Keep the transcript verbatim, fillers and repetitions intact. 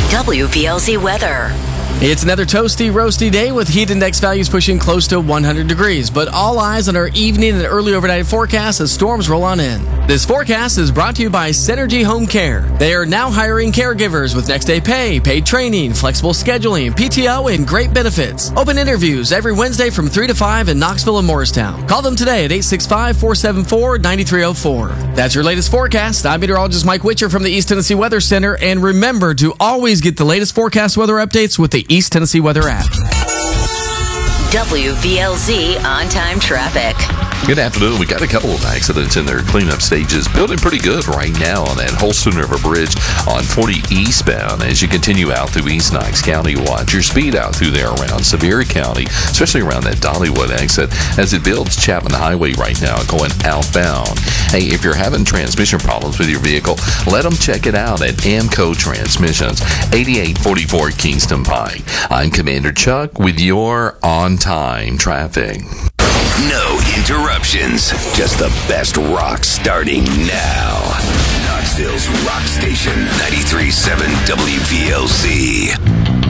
W V L Z weather. It's another toasty, roasty day with heat index values pushing close to one hundred degrees, but all eyes on our evening and early overnight forecast as storms roll on in. This forecast is brought to you by Synergy Home Care. They are now hiring caregivers with next day pay, paid training, flexible scheduling, P T O, and great benefits. Open interviews every Wednesday from three to five in Knoxville and Morristown. Call them today at eight six five, four seven four, nine three zero four. That's your latest forecast. I'm meteorologist Mike Witcher from the East Tennessee Weather Center, and remember to always get the latest forecast weather updates with the East Tennessee Weather app. W V L Z on-time traffic. Good afternoon. We got a couple of accidents in their cleanup stages. Building pretty good right now on that Holston River Bridge on forty eastbound. As you continue out through East Knox County, watch your speed out through there around Sevier County, especially around that Dollywood exit as it builds Chapman Highway right now going outbound. Hey, if you're having transmission problems with your vehicle, let them check it out at Amco Transmissions, eighty-eight forty-four Kingston Pike. I'm Commander Chuck with your on-time traffic. No interruptions. Just the best rock starting now. Knoxville's rock station, ninety-three point seven W V L Z.